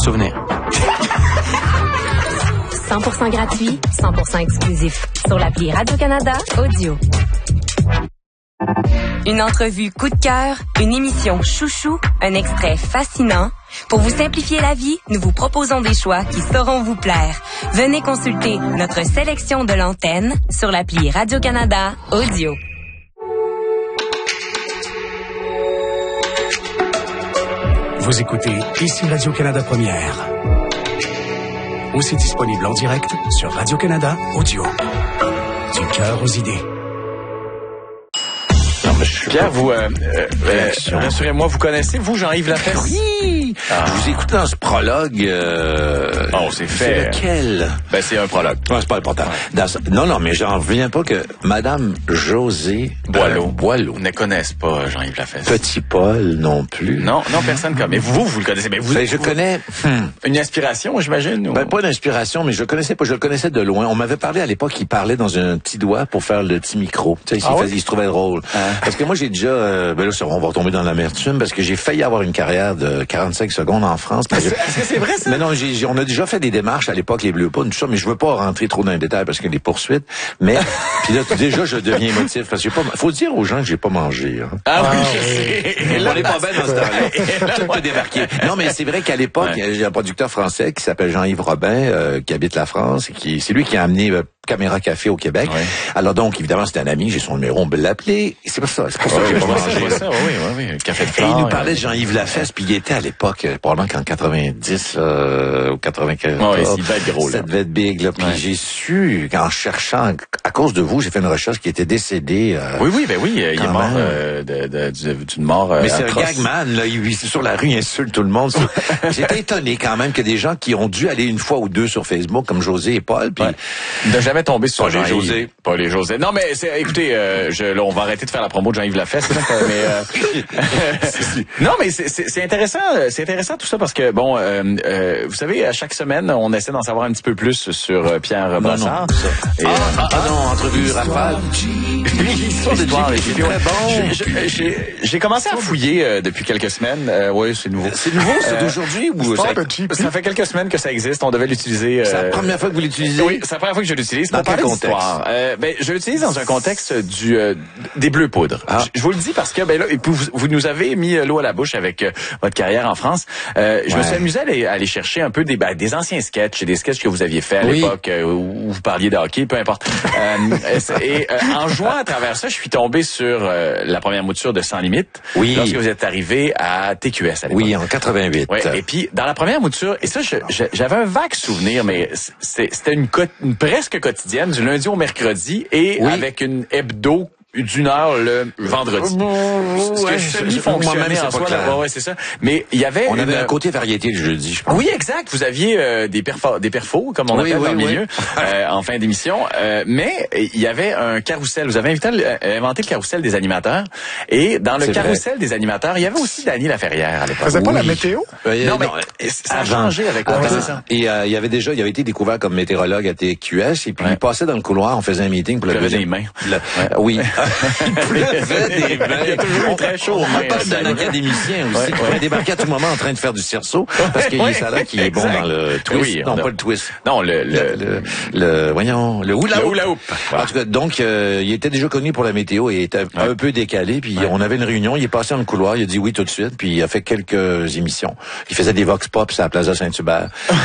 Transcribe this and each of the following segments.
souvenir. 100% gratuit, 100% exclusif. Sur l'appli Radio-Canada Audio. Une entrevue coup de cœur, une émission chouchou, un extrait fascinant. Pour vous simplifier la vie, nous vous proposons des choix qui sauront vous plaire. Venez consulter notre sélection de l'antenne sur l'appli Radio-Canada Audio. Vous écoutez ici Radio-Canada Première. Aussi disponible en direct sur Radio-Canada Audio. Du cœur aux idées. Pierre, vous, rassurez-moi, vous connaissez, vous, Jean-Yves Lafesse? Oui! Je vous écoute dans ce prologue. C'est fait. C'est lequel? Ben, c'est un prologue. Non, c'est pas important. Non, mais j'en reviens pas que Madame Josée Boileau ne connaissent pas Jean-Yves Lafesse. Petit Paul non plus. Non, personne connaît. Mais vous le connaissez. Mais je connais. Une inspiration, j'imagine? Ou... Ben, pas d'inspiration, mais je le connaissais pas. Je le connaissais de loin. On m'avait parlé à l'époque, il parlait dans un petit doigt pour faire le petit micro. Tu sais, il se trouvait drôle. Parce que moi, j'ai déjà, on va retomber dans l'amertume parce que j'ai failli avoir une carrière de 45 secondes en France. Est-ce que c'est vrai, ça? Mais non, on a déjà fait des démarches à l'époque, les Bleus Poudres, tout ça, mais je veux pas rentrer trop dans les détails parce que les poursuites. Mais, puis là, déjà, je deviens émotif parce que faut dire aux gens que j'ai pas mangé, hein. On est pas bien dans ce temps-là. Tout peut débarquer. Non, mais c'est vrai qu'à l'époque, j'ai un producteur français qui s'appelle Jean-Yves Robin, qui habite la France et c'est lui qui a amené Caméra Café au Québec. Oui. Alors donc, évidemment, c'est un ami, j'ai son numéro, on peut l'appeler. C'est pour ça que j'ai pas mangé. Oui, Café de flore. Et il nous parlait de Jean-Yves Lafesse, puis il était à l'époque, probablement qu'en 90 ou 95. Il devait être gros, là. Ça devait être big, là. Puis j'ai su, en cherchant, à cause de vous, j'ai fait une recherche qui était décédé. Oui, il est mort d'une mort mais c'est atroce. Un gagman, là. Il sur la rue, il insulte tout le monde. J'étais étonné quand même que des gens qui ont dû aller une fois ou deux sur Facebook, comme José et Paul, puis de jamais tomber sur pas les José. Pas les José. Non, mais écoutez, là, on va arrêter de faire la promo de Jean-Yves Lafesse, non, mais c'est intéressant. C'est intéressant tout ça parce que vous savez, à chaque semaine, on essaie d'en savoir un petit peu plus sur Pierre Brassard. Entrevue rafale. J'ai commencé à fouiller depuis quelques semaines. Oui, c'est nouveau. C'est nouveau, c'est d'aujourd'hui ou ça fait quelques semaines que ça existe. On devait l'utiliser. C'est la première fois que vous l'utilisez? Oui, c'est la première fois que je l'utilise. Dans quel contexte? Je l'utilise dans un contexte des Bleus Poudres. Je vous le dis parce que vous nous avez mis l'eau à la bouche avec votre carrière en France. Je me suis amusé à aller chercher un peu des anciens sketchs, des sketchs que vous aviez fait à l'époque où vous parliez de hockey, peu importe. En jouant à travers ça, je suis tombé sur la première mouture de Sans Limite lorsque vous êtes arrivé à TQS à l'époque. Oui, en 88. Ouais, et puis dans la première mouture, et ça j'avais un vague souvenir, mais c'était une presque quotidienne du lundi au mercredi et avec une hebdo d'une heure le vendredi. Ce que semi-fonctionnait en soi. C'est ça. Mais il y avait on avait un côté variété le jeudi, je pense. Oui, exact. Vous aviez des perfos, comme on appelle dans le milieu, en fin d'émission. Mais il y avait un carrousel. Vous avez inventé le carrousel des animateurs. Et dans le carrousel des animateurs, il y avait aussi Dany Laferrière à l'époque. Faisait pas la météo? Non, mais ça a changé avec c'est ça. Et il avait été découvert comme météorologue à TQS. Et puis il passait dans le couloir, on faisait un meeting pour le deuxième. Des mains. Oui. Il pleuvait des mains. Il y a toujours très chaud. On parle d'un académien aussi qui pourrait débarquer à tout moment en train de faire du cerceau parce qu'il est ça là qui est bon dans le twist. Non, pas le twist. Non, le hula hoop. En tout cas, donc il était déjà connu pour la météo et était un peu décalé. Puis on avait une réunion, il est passé dans le couloir, il a dit oui tout de suite. Puis il a fait quelques émissions. Il faisait des vox pop à la Plaza Saint-Hubert.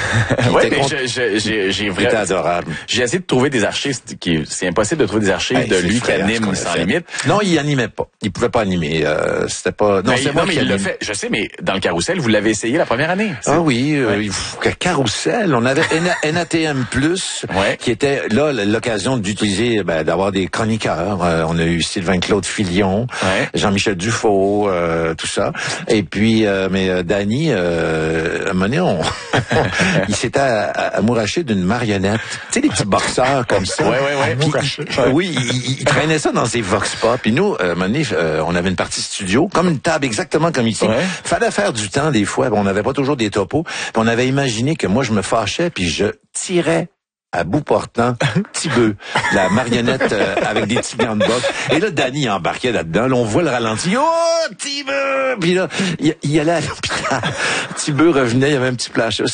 C'était adorable. J'ai essayé de trouver des archives. C'est impossible de trouver des archives de lui qui anime Sans Limite. Non, il animait pas. Il pouvait pas animer. C'était pas. Non, c'est moi qui il l'a fait. Je sais, mais dans le carrousel, vous l'avez essayé la première année. Ah oui, carrousel. On avait NATM+, qui était là l'occasion d'utiliser, d'avoir des chroniqueurs. On a eu Sylvain Claude Filion, Jean-Michel Dufault, tout ça. Et puis, mais Dany, à un moment donné, il s'était amouraché d'une marionnette. Tu sais, des petits boxeurs comme ça. Oui, il traînait ça dans ses vox pop. Puis nous, à un moment donné, on avait une partie studio, comme une table exactement comme ici. Fallait faire du temps des fois. On n'avait pas toujours des topos. Puis on avait imaginé que moi, je me fâchais puis je tirais à bout portant Tibeux, la marionnette avec des petits gants de boxe. Et là, Dany embarquait là-dedans. Là, on voit le ralenti. Oh, Tibeux! Puis là, il allait à l'hôpital. Tibeux revenait, il y avait un petit flash.